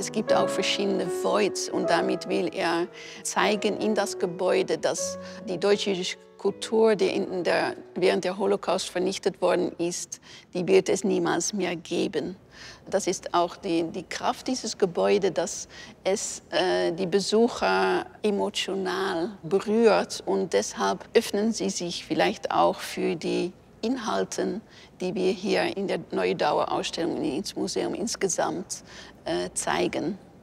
Es gibt auch verschiedene Voids und damit will er zeigen in das Gebäude, dass die deutsch-jüdische Kultur, die während der Holocaust vernichtet worden ist, die wird es niemals mehr geben. Das ist auch die Kraft dieses Gebäudes, dass es die Besucher emotional berührt und deshalb öffnen sie sich vielleicht auch für die Inhalte, die wir hier in der Neue Dauerausstellung ins Museum insgesamt zeigen.